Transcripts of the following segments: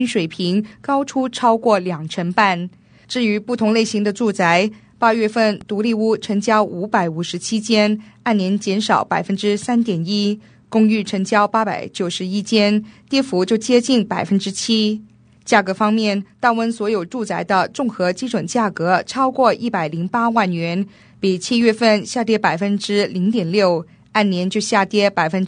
水平高出超过2成半。至于不同类型的住宅，8月份独立屋成交557间，按年减少3.1%，公寓成交891间，跌幅就接近7%。价格方面，大温所有住宅的综合基准价格超过108万元，比7月份下跌0.6%，按年就下跌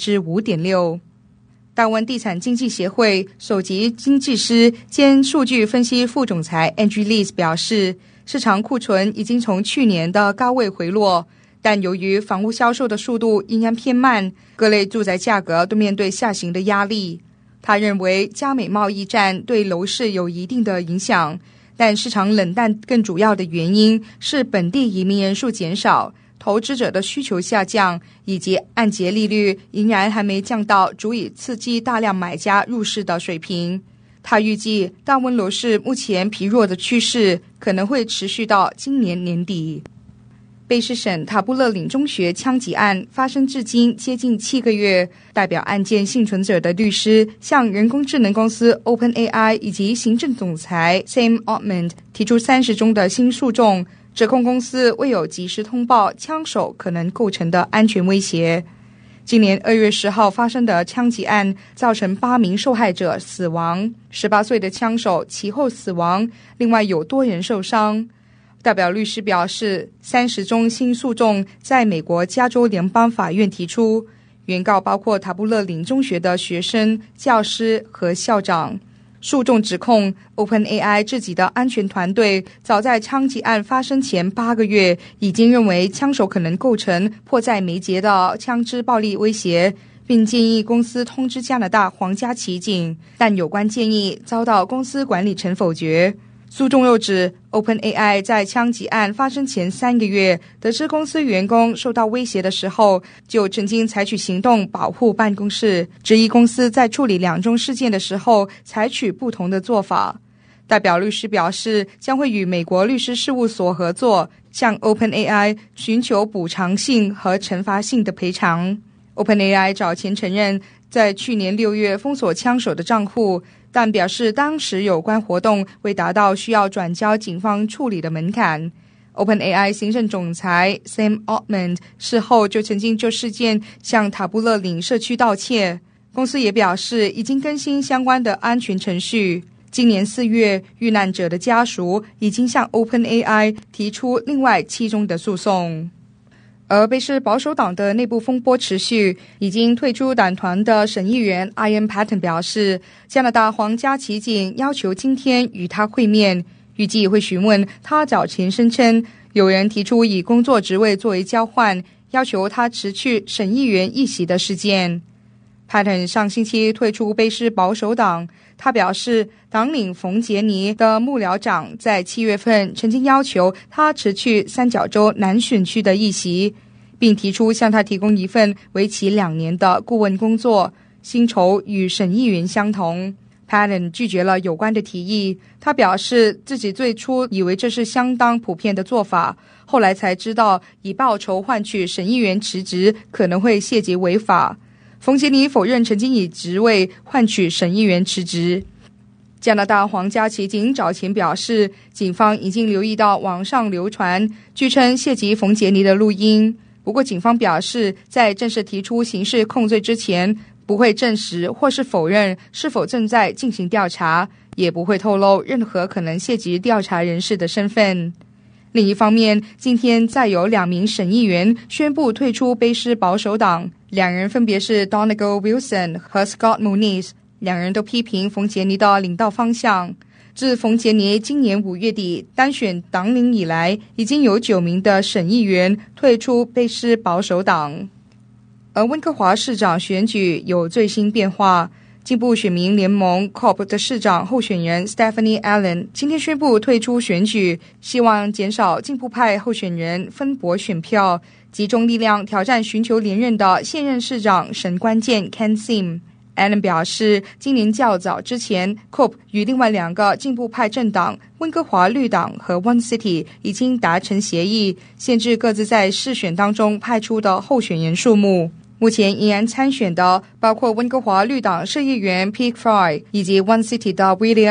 5.6%。大温地产经济协会首席经济师兼数据分析副总裁 Andrew Lees 表示，市场库存已经从去年的高位回落，但由于房屋销售的速度仍然偏慢，各类住宅价格都面对下行的压力。他认为加美贸易战对楼市有一定的影响，但市场冷淡更主要的原因是本地移民人数减少，投资者的需求下降，以及按揭利率仍然还没降到足以刺激大量买家入市的水平。他预计大温楼市目前疲弱的趋势可能会持续到今年年底。卑诗省塔布勒岭中学枪击案发生至今接近7个月，代表案件幸存者的律师向人工智能公司 OpenAI 以及行政总裁 Sam Altman 提出30宗的新诉讼，指控公司未有及时通报枪手可能构成的安全威胁。今年2月10号发生的枪击案造成8名受害者死亡，18岁的枪手其后死亡，另外有多人受伤。代表律师表示，30宗新诉讼在美国加州联邦法院提出，原告包括塔布勒岭中学的学生、教师和校长。诉讼指控 OpenAI 自己的安全团队早在枪击案发生前8个月已经认为枪手可能构成迫在眉睫的枪支暴力威胁，并建议公司通知加拿大皇家骑警，但有关建议遭到公司管理层否决。诉讼又指 OpenAI 在枪击案发生前3个月得知公司员工受到威胁的时候，就曾经采取行动保护办公室，质疑公司在处理2宗事件的时候采取不同的做法。代表律师表示，将会与美国律师事务所合作，向 OpenAI 寻求补偿性和惩罚性的赔偿。OpenAI 早前承认在去年6月封锁枪手的账户，但表示当时有关活动未达到需要转交警方处理的门槛。OpenAI 行政总裁 Sam Altman 事后就曾经就事件向塔布勒岭社区道歉，公司也表示已经更新相关的安全程序。今年4月，遇难者的家属已经向 OpenAI 提出另外7宗的诉讼。而卑诗保守党的内部风波持续，已经退出党团的省议员 Ian Paton 表示，加拿大皇家骑警要求今天与他会面，预计会询问他早前声称有人提出以工作职位作为交换，要求他辞去省议员一席的事件。Paton 上星期退出卑诗保守党，他表示党领冯杰尼的幕僚长在7月份曾经要求他辞去三角洲南选区的议席，并提出向他提供一份为期2年的顾问工作，薪酬与省议员相同。Paton 拒绝了有关的提议，他表示自己最初以为这是相当普遍的做法，后来才知道以报酬换取省议员辞职可能会涉及违法。冯杰尼否认曾经以职位换取省议员辞职。加拿大皇家骑警早前表示，警方已经留意到网上流传据称涉及冯杰尼的录音，不过警方表示在正式提出刑事控罪之前，不会证实或是否认是否正在进行调查，也不会透露任何可能涉及调查人士的身份。另一方面，今天再有2名省议员宣布退出卑诗保守党，2人分别是 Donegal Wilson 和 Scott Muniz， 2人都批评冯杰尼的领导方向。自冯杰尼今年5月底当选党领以来，已经有9名的省议员退出卑诗保守党。而温哥华市长选举有最新变化，进步选民联盟 COP 的市长候选人 Stephanie Allen 今天宣布退出选举，希望减少进步派候选人分薄选票，集中力量挑战寻求连任的现任市长沈关健 Ken Sim。Allen 表示，今年较早之前 COP 与另外2个进步派政党温哥华绿党和 One City 已经达成协议，限制各自在市选当中派出的候选人数目。 目前依然参选的包括温哥华绿党市议员 Pete Fry 以及 One City 的 William